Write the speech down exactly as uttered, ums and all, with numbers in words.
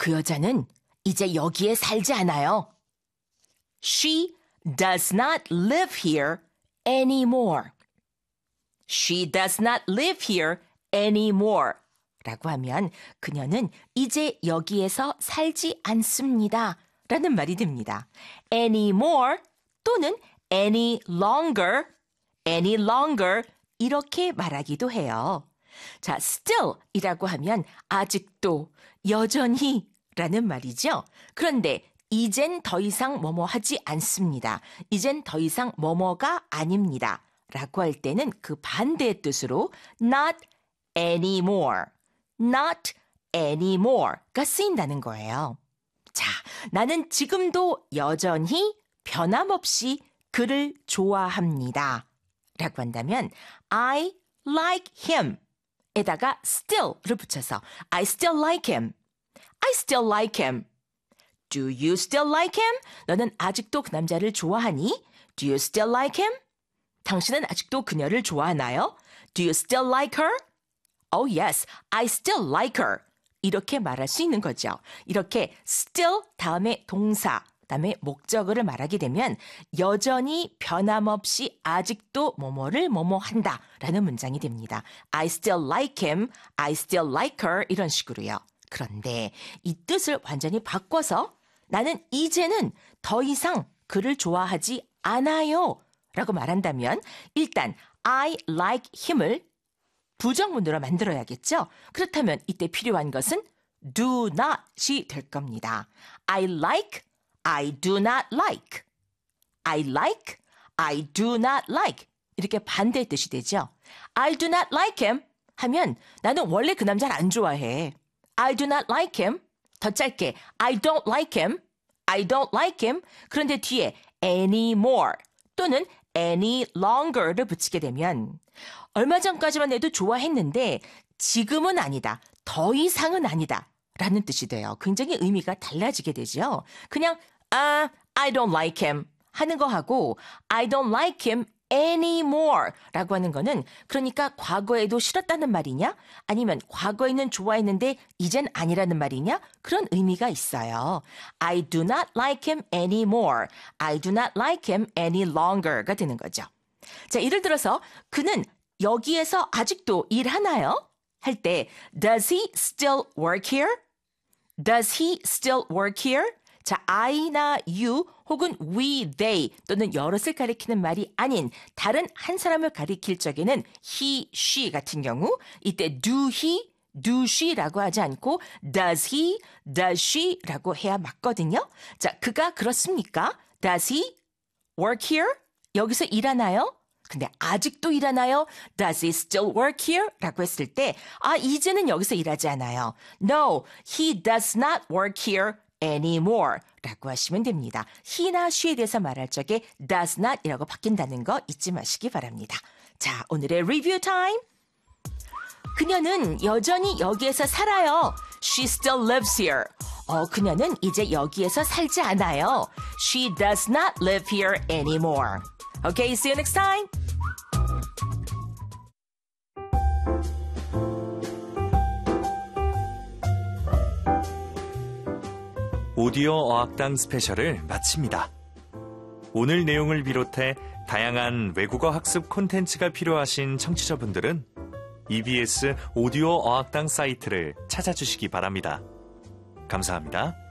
그 여자는 이제 여기에 살지 않아요. She does not live here anymore. She does not live here anymore. 라고 하면 그녀는 이제 여기에서 살지 않습니다. 라는 말이 됩니다. anymore 또는 any longer, any longer 이렇게 말하기도 해요. 자, still 이라고 하면 아직도, 여전히 라는 말이죠. 그런데 이젠 더 이상 뭐뭐 하지 않습니다. 이젠 더 이상 뭐뭐가 아닙니다. 라고 할 때는 그 반대의 뜻으로 not anymore, not anymore가 쓰인다는 거예요. 자, 나는 지금도 여전히 변함없이 그를 좋아합니다. 라고 한다면 I like him 에다가 still를 붙여서 I still like him, I still like him. Do you still like him? 너는 아직도 그 남자를 좋아하니? Do you still like him? 당신은 아직도 그녀를 좋아하나요? Do you still like her? Oh yes, I still like her. 이렇게 말할 수 있는 거죠. 이렇게 still 다음에 동사, 다음에 목적어를 말하게 되면 여전히 변함없이 아직도 뭐뭐를 뭐뭐 한다 라는 문장이 됩니다. I still like him, I still like her 이런 식으로요. 그런데 이 뜻을 완전히 바꿔서 나는 이제는 더 이상 그를 좋아하지 않아요 라고 말한다면 일단 I like him을 부정문으로 만들어야겠죠. 그렇다면 이때 필요한 것은 do not이 될 겁니다. I like, I do not like. I like, I do not like. 이렇게 반대의 뜻이 되죠. I do not like him 하면 나는 원래 그 남자를 안 좋아해. I do not like him. 더 짧게 I don't like him. I don't like him. 그런데 뒤에 anymore 또는 any longer를 붙이게 되면 얼마 전까지만 해도 좋아했는데 지금은 아니다. 더 이상은 아니다. 라는 뜻이 돼요. 굉장히 의미가 달라지게 되죠. 그냥 아, I don't like him 하는 거하고 I don't like him anymore 라고 하는 거는 그러니까 과거에도 싫었다는 말이냐? 아니면 과거에는 좋아했는데 이젠 아니라는 말이냐? 그런 의미가 있어요. I do not like him anymore. I do not like him any longer가 되는 거죠. 자, 예를 들어서 그는 여기에서 아직도 일하나요? 할 때 Does he still work here? Does he still work here? 자, I나 you 혹은 we, they 또는 여럿을 가리키는 말이 아닌 다른 한 사람을 가리킬 적에는 he, she 같은 경우 이때 do he, do she라고 하지 않고 does he, does she라고 해야 맞거든요. 자, 그가 그렇습니까? Does he work here? 여기서 일하나요? 근데 아직도 일하나요? Does he still work here? 라고 했을 때 아, 이제는 여기서 일하지 않아요. No, he does not work here anymore 라고 하시면 됩니다. he나 she에 대해서 말할 적에 does not 이라고 바뀐다는 거 잊지 마시기 바랍니다. 자, 오늘의 리뷰 타임. 그녀는 여전히 여기에서 살아요. She still lives here. 어, 그녀는 이제 여기에서 살지 않아요. She does not live here anymore. Okay, see you next time. 오디오 어학당 스페셜을 마칩니다. 오늘 내용을 비롯해 다양한 외국어 학습 콘텐츠가 필요하신 청취자분들은 이비에스 오디오 어학당 사이트를 찾아주시기 바랍니다. 감사합니다.